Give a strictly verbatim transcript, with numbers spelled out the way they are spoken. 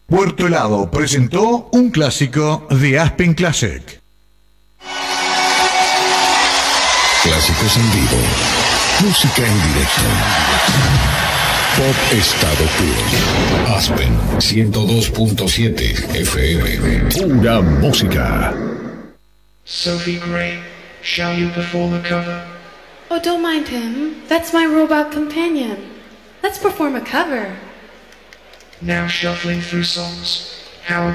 Puerto Helado presentó un clásico de Aspen Classic. Clásicos en vivo. Música en directo. Pop estado puro. Aspen ciento dos punto siete F M. Pura música. Sophie Gray, shall you perform a cover? Oh, don't mind him. That's my robot companion. Let's perform a cover. Now shuffling through songs, how